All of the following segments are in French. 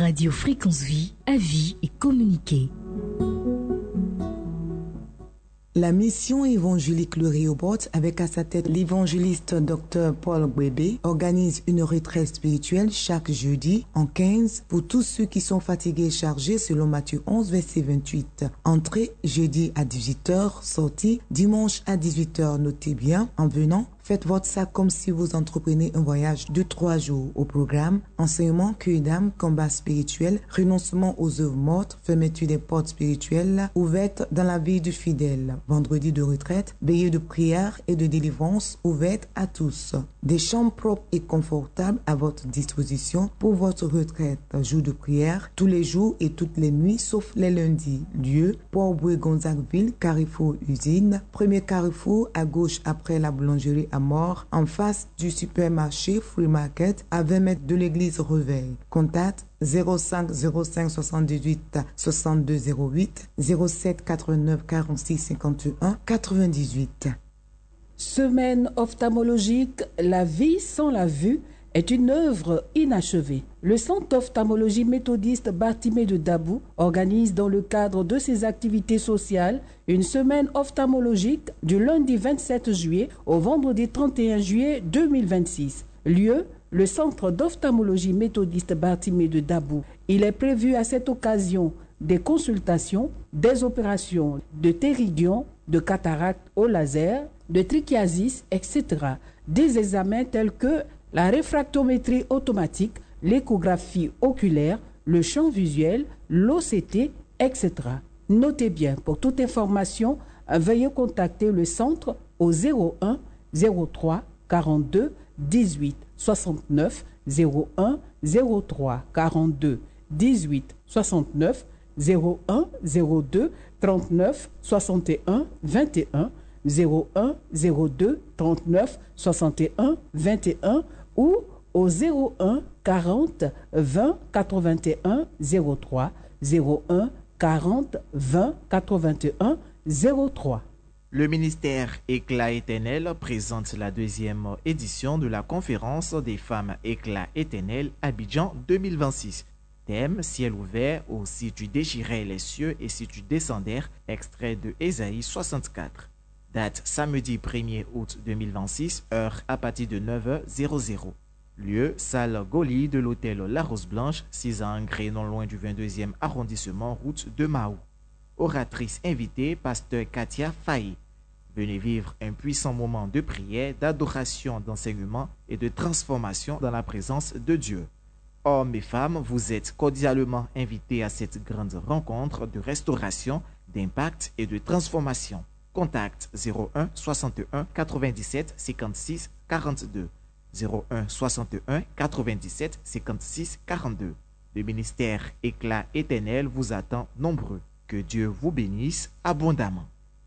Radio Fréquence Vie, avis et communiquer. La mission évangélique Le Rehoboth, avec à sa tête l'évangéliste Dr Paul Gwebe, organise une retraite spirituelle chaque jeudi en 15 pour tous ceux qui sont fatigués et chargés selon Matthieu 11, verset 28. Entrée jeudi à 18h, sortie dimanche à 18h. Notez bien, en venant, faites votre sac comme si vous entreprenez un voyage de 3 jours. Au programme, enseignement, cueil d'âme, combat spirituel, renoncement aux œuvres mortes, fermeture des portes spirituelles ouvertes dans la vie du fidèle. Vendredi de retraite, veillée de prière et de délivrance ouverte à tous. Des chambres propres et confortables à votre disposition pour votre retraite. Jour de prière, tous les jours et toutes les nuits, sauf les lundis. Lieu, Port-Bouët-Gonzagueville, Carrefour Usine. Premier carrefour à gauche après la boulangerie à Mort, en face du supermarché Free Market, à 20 mètres de l'église Reveil. Contact 05 05 78 62 08 07 89 46 51 98. Semaine ophtalmologique, la vie sans la vue est une œuvre inachevée. Le Centre d'ophtalmologie méthodiste Bartimée de Dabou organise dans le cadre de ses activités sociales une semaine ophtalmologique du lundi 27 juillet au vendredi 31 juillet 2026. Lieu, le Centre d'ophtalmologie méthodiste Bartimée de Dabou. Il est prévu à cette occasion des consultations, des opérations de téridion, de cataracte au laser, de trichiasis, etc. Des examens tels que la réfractométrie automatique, l'échographie oculaire, le champ visuel, l'OCT, etc. Notez bien, pour toute information, veuillez contacter le centre au 01 03 42 18 69 01 03 42 18 69 01 02 39 61 21 01 02 39 61 21 ou au 01 40 20 81 03 01 40 20 81 03. Le ministère Éclat éternel présente la deuxième édition de la conférence des femmes Éclat éternel Abidjan 2026. Thème: ciel ouvert, ou si tu déchirais les cieux et si tu descendais, extrait de Ésaïe 64. Date: samedi 1er août 2026, heure à partir de 9h00. Lieu: salle Goli de l'hôtel La Rose Blanche, 6 à Angré, non loin du 22e arrondissement, route de Mahou. Oratrice invitée, pasteur Katia Faye. Venez vivre un puissant moment de prière, d'adoration, d'enseignement et de transformation dans la présence de Dieu. Hommes et femmes, vous êtes cordialement invités à cette grande rencontre de restauration, d'impact et de transformation. Contact 01 61 97 56 42. 01 61 97 56 42. Le ministère Éclat éternel vous attend nombreux. Que Dieu vous bénisse abondamment.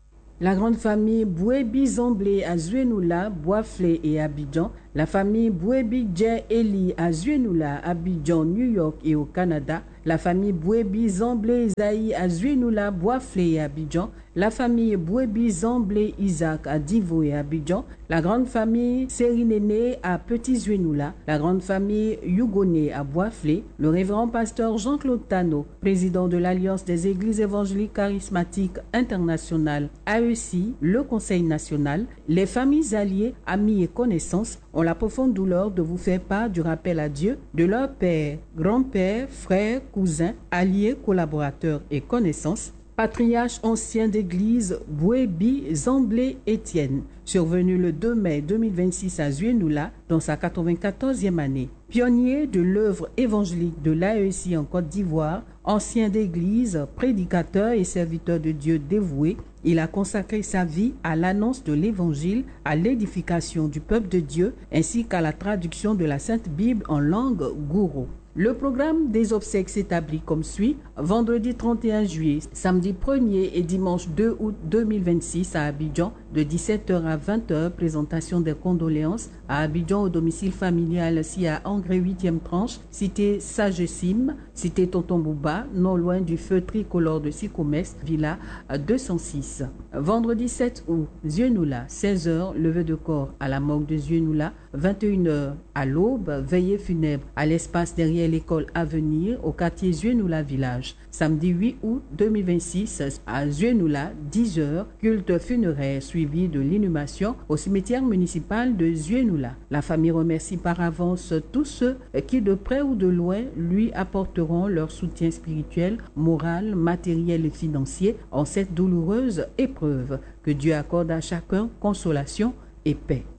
La grande famille Bouébi-Zamblé à Zuenoula, Boisflé et Abidjan, la famille Bouébi-Djé-Eli à Zuenoula, Abidjan, New York et au Canada, la famille Bouébi-Zamblé-Isaïe à Zuenoula, Boisflé et Abidjan, la famille Bouébi-Zamblé-Isaac à Divo et Abidjan, la grande famille Sérinéné à Petit-Zuenoula, la grande famille Yougoné à Boisflé, le révérend pasteur Jean-Claude Tano, président de l'Alliance des Églises évangéliques charismatiques internationales, AECI, le Conseil national, les familles alliées, amis et connaissances ont la profonde douleur de vous faire part du rappel à Dieu de leurs pères, grands-pères, frères, cousins, alliés, collaborateurs et connaissances, patriarche ancien d'église Bouébi Zamblé Étienne, survenu le 2 mai 2026 à Zuenoula dans sa 94e année. Pionnier de l'œuvre évangélique de l'AECI en Côte d'Ivoire, ancien d'église, prédicateur et serviteur de Dieu dévoué, il a consacré sa vie à l'annonce de l'évangile, à l'édification du peuple de Dieu, ainsi qu'à la traduction de la Sainte Bible en langue gouro. Le programme des obsèques s'établit comme suit: vendredi 31 juillet, samedi 1er et dimanche 2 août 2026 à Abidjan, De 17h à 20h, présentation des condoléances à Abidjan au domicile familial si à Angré 8e tranche, cité Sagessime, cité Tonton Bouba, non loin du feu tricolore de Sikomes, Villa 206. Vendredi 7 août, Zieunula, 16h, levée de corps à la morgue de Zieunula, 21h à l'aube, veillée funèbre à l'espace derrière l'école Avenir au quartier Zieunula Village. Samedi 8 août 2026 à Zieunula, 10h, culte funéraire suivi de l'inhumation au cimetière municipal de Zieunula. La famille remercie par avance tous ceux qui de près ou de loin lui apporteront leur soutien spirituel, moral, matériel et financier en cette douloureuse épreuve. Que Dieu accorde à chacun consolation et paix.